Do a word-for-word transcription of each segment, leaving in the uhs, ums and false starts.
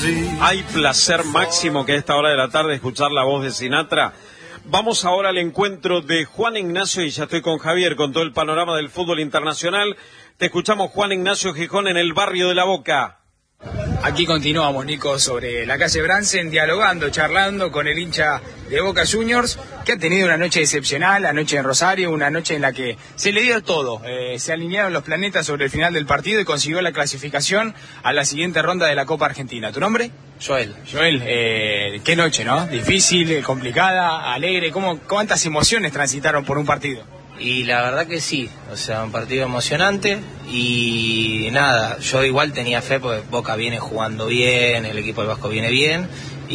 Hay placer máximo que a esta hora de la tarde escuchar la voz de Sinatra. Vamos ahora al encuentro de Juan Ignacio, y ya estoy con Javier, con todo el panorama del fútbol internacional. Te escuchamos, Juan Ignacio Gijón, en el barrio de La Boca. Aquí continuamos, Nico, sobre la calle Bransen, dialogando, charlando con el hincha de Boca Juniors, que ha tenido una noche excepcional, la noche en Rosario, una noche en la que se le dio todo. Eh, se alinearon los planetas sobre el final del partido y consiguió la clasificación a la siguiente ronda de la Copa Argentina. ¿Tu nombre? Joel. Joel, eh, qué noche, ¿no? Difícil, complicada, alegre. ¿Cómo, ¿Cuántas emociones transitaron por un partido? Y la verdad que sí, o sea, un partido emocionante y nada, yo igual tenía fe porque Boca viene jugando bien, el equipo del Vasco viene bien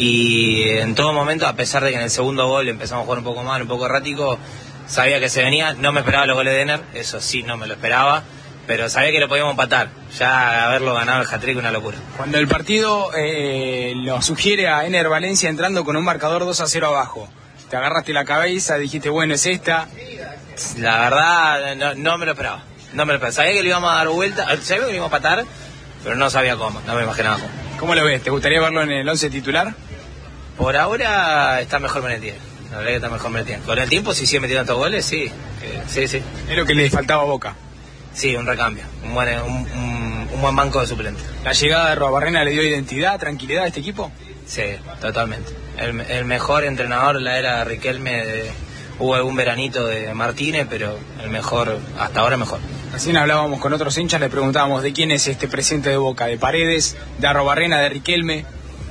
y en todo momento, a pesar de que en el segundo gol empezamos a jugar un poco mal, un poco errático, sabía que se venía, no me esperaba los goles de Ener, eso sí, no me lo esperaba, pero sabía que lo podíamos empatar, ya haberlo ganado el hat-trick una locura. Cuando el partido eh, lo sugiere a Ener Valencia entrando con un marcador dos a cero abajo, te agarraste la cabeza, dijiste, bueno, es esta... La verdad, no, no me lo esperaba. No me lo esperaba. Sabía que le íbamos a dar vuelta, sabía que le íbamos a patar, pero no sabía cómo, no me imaginaba cómo. ¿Cómo lo ves? ¿Te gustaría verlo en el once titular? Por ahora está mejor Menetier. La verdad que está mejor Menetier. Con el tiempo, si sigue metiendo tantos goles, sí. Eh, sí, sí. Es lo que le faltaba a Boca. Sí, un recambio. Un buen, un, un, un buen banco de suplentes. ¿La llegada de Arruabarrena le dio identidad, tranquilidad a este equipo? Sí, totalmente. El, el mejor entrenador la era Riquelme. De, hubo algún veranito de Martínez, pero el mejor, hasta ahora mejor. Recién hablábamos con otros hinchas, le preguntábamos de quién es este presente de Boca, de Paredes, de Arruabarrena, de Riquelme.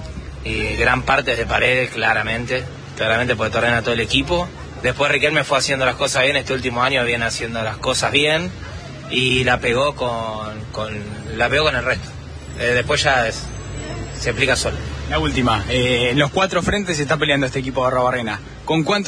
Y gran parte es de Paredes, claramente, claramente porque te ordena todo el equipo. Después Riquelme fue haciendo las cosas bien, este último año viene haciendo las cosas bien y la pegó con, con la pegó con el resto. Eh, después ya es, se explica solo. La última, eh, en los cuatro frentes se está peleando este equipo de Arruabarrena. ¿Con cuánto